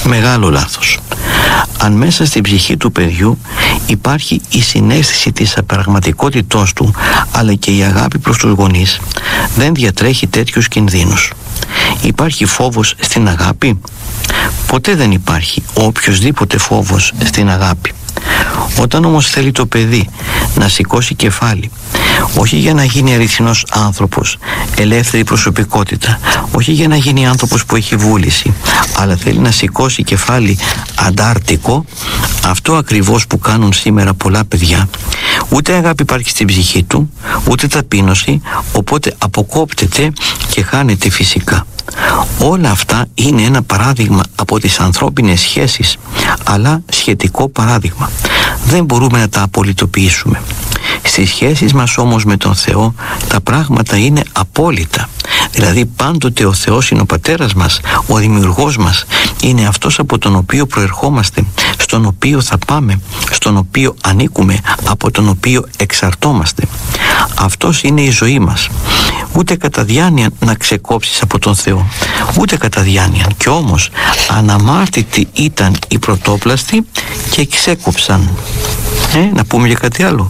Μεγάλο λάθος. Αν μέσα στην ψυχή του παιδιού υπάρχει η συναίσθηση της απραγματικότητός του, αλλά και η αγάπη προς τους γονείς, δεν διατρέχει τέτοιους κινδύνους. Υπάρχει φόβος στην αγάπη? Ποτέ δεν υπάρχει οποιοσδήποτε φόβος στην αγάπη. Όταν όμως θέλει το παιδί να σηκώσει κεφάλι, όχι για να γίνει αληθινός άνθρωπος, ελεύθερη προσωπικότητα, όχι για να γίνει άνθρωπος που έχει βούληση, αλλά θέλει να σηκώσει κεφάλι αντάρτικο, αυτό ακριβώς που κάνουν σήμερα πολλά παιδιά, ούτε αγάπη υπάρχει στην ψυχή του, ούτε ταπείνωση, οπότε αποκόπτεται και χάνεται φυσικά. Όλα αυτά είναι ένα παράδειγμα από τις ανθρώπινες σχέσεις, αλλά σχετικό παράδειγμα. Δεν μπορούμε να τα απολυτοποιήσουμε. Στις σχέσεις μας όμως με τον Θεό τα πράγματα είναι απόλυτα. Δηλαδή πάντοτε ο Θεός είναι ο Πατέρας μας, ο Δημιουργός μας, είναι αυτός από τον οποίο προερχόμαστε, στον οποίο θα πάμε, στον οποίο ανήκουμε, από τον οποίο εξαρτώμαστε. Αυτός είναι η ζωή μας. Ούτε κατά διάνοια να ξεκόψεις από τον Θεό, ούτε κατά διάνοια. Κι όμως αναμάρτητοι ήταν οι πρωτόπλαστοι και ξέκοψαν. Να πούμε για κάτι άλλο.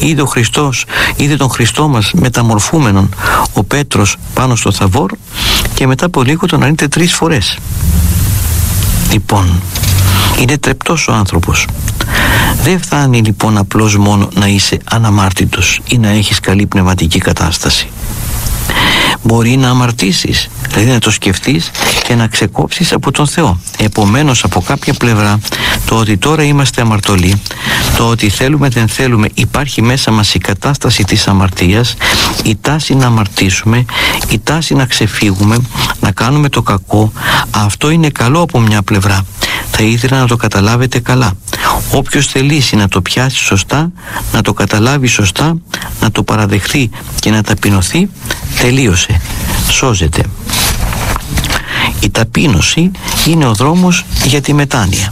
Είδε τον Χριστό μας μεταμορφούμενον ο Πέτρος πάνω στο Θαβόρ και μετά από λίγο τον αρνείται 3 φορές. Λοιπόν, είναι τρεπτός ο άνθρωπος. Δεν φτάνει λοιπόν απλώς μόνο να είσαι αναμάρτητος ή να έχεις καλή πνευματική κατάσταση. Μπορεί να αμαρτήσεις, δηλαδή να το σκεφτείς και να ξεκόψεις από τον Θεό. Επομένως, από κάποια πλευρά, το ότι τώρα είμαστε αμαρτωλοί, το ότι θέλουμε δεν θέλουμε, υπάρχει μέσα μας η κατάσταση της αμαρτίας, η τάση να αμαρτήσουμε, η τάση να ξεφύγουμε, να κάνουμε το κακό. Αυτό είναι καλό από μια πλευρά. Θα ήθελα να το καταλάβετε καλά. Όποιος θελήσει να το πιάσει σωστά, να το καταλάβει σωστά, να το παραδεχθεί και να ταπεινωθεί, τελείωσε. Σώζεται. Η ταπείνωση είναι ο δρόμος για τη μετάνοια.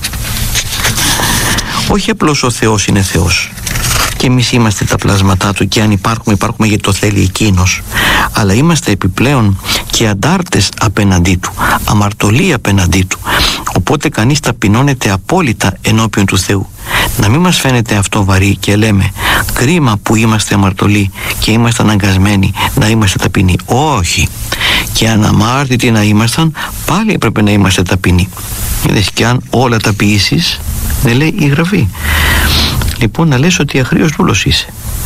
Όχι απλώς ο Θεός είναι Θεός και εμείς είμαστε τα πλάσματά Του και αν υπάρχουμε γιατί το θέλει Εκείνος, αλλά είμαστε επιπλέον και αντάρτες απέναντί Του, αμαρτωλοί απέναντί Του. Οπότε κανείς ταπεινώνεται απόλυτα ενώπιον του Θεού. Να μην μας φαίνεται αυτό βαρύ και λέμε κρίμα που είμαστε αμαρτωλοί και είμαστε αναγκασμένοι να είμαστε ταπεινοί. Όχι. Και αναμάρτητοι να ήμασταν, πάλι έπρεπε να είμαστε ταπεινοί. Είδες, και αν όλα τα ποιήσεις, δεν λέει η Γραφή. Λοιπόν, να λες ότι αγρίος δούλος είσαι.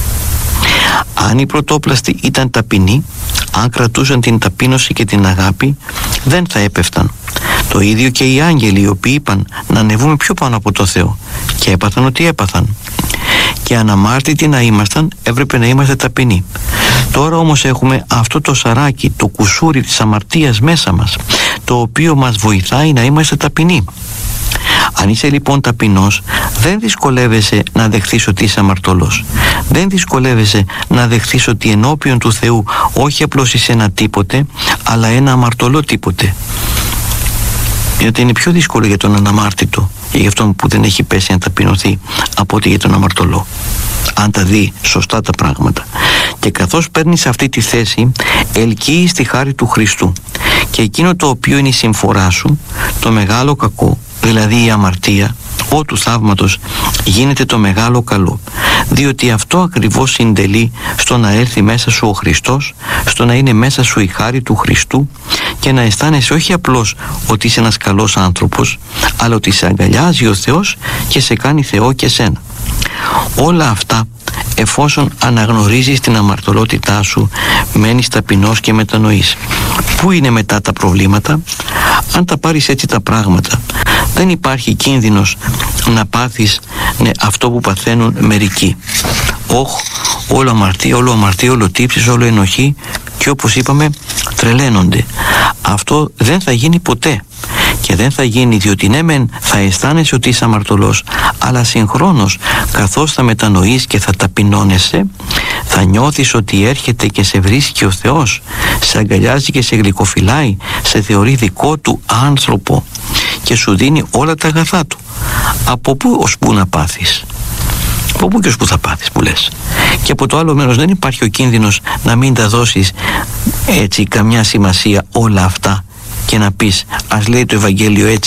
Αν οι πρωτόπλαστοι ήταν ταπεινοί, αν κρατούσαν την ταπείνωση και την αγάπη, δεν θα έπεφταν. Το ίδιο και οι άγγελοι, οι οποίοι είπαν να ανεβούμε πιο πάνω από το Θεό και έπαθαν ότι έπαθαν. Και αναμάρτητοι να ήμασταν, έπρεπε να είμαστε ταπεινοί. Τώρα όμως έχουμε αυτό το σαράκι, το κουσούρι της αμαρτίας μέσα μας, το οποίο μας βοηθάει να είμαστε ταπεινοί. Αν είσαι λοιπόν ταπεινός, δεν δυσκολεύεσαι να δεχθείς ότι είσαι αμαρτωλός. Δεν δυσκολεύεσαι να δεχθείς ότι ενώπιον του Θεού όχι απλώς είσαι ένα τίποτε, αλλά ένα αμαρτωλό τίποτε. Γιατί είναι πιο δύσκολο για τον αναμάρτητο και για αυτόν που δεν έχει πέσει να ταπεινωθεί από ότι για τον αμαρτωλό, αν τα δει σωστά τα πράγματα. Και καθώς παίρνεις αυτή τη θέση, ελκύεις τη χάρη του Χριστού και εκείνο το οποίο είναι η συμφορά σου, το μεγάλο κακό, δηλαδή η αμαρτία, του θαύματος, γίνεται το μεγάλο καλό, διότι αυτό ακριβώς συντελεί στο να έρθει μέσα σου ο Χριστός, στο να είναι μέσα σου η χάρη του Χριστού και να αισθάνεσαι όχι απλώς ότι είσαι ένας καλός άνθρωπος, αλλά ότι σε αγκαλιάζει ο Θεός και σε κάνει Θεό και σένα. Όλα αυτά εφόσον αναγνωρίζεις την αμαρτωλότητά σου, μένεις ταπεινός και μετανοείς. Πού είναι μετά τα προβλήματα? Αν τα πάρεις έτσι τα πράγματα, δεν υπάρχει κίνδυνος να πάθεις αυτό που παθαίνουν μερικοί. Όλο αμαρτία, όλο τύψεις, όλο ενοχή, και όπως είπαμε τρελαίνονται. Αυτό δεν θα γίνει ποτέ. Και δεν θα γίνει διότι ναι μεν θα αισθάνεσαι ότι είσαι αμαρτωλός, αλλά συγχρόνως καθώς θα μετανοείς και θα ταπεινώνεσαι, θα νιώθεις ότι έρχεται και σε βρίσκει ο Θεός, σε αγκαλιάζει και σε γλυκοφυλάει, σε θεωρεί δικό του άνθρωπο και σου δίνει όλα τα αγαθά του. Από πού ως πού να πάθεις? Από πού και ως πού θα πάθεις που λες? Και από το άλλο μέρος δεν υπάρχει ο κίνδυνος να μην τα δώσεις έτσι καμιά σημασία όλα αυτά και να πεις ας λέει το Ευαγγέλιο έτσι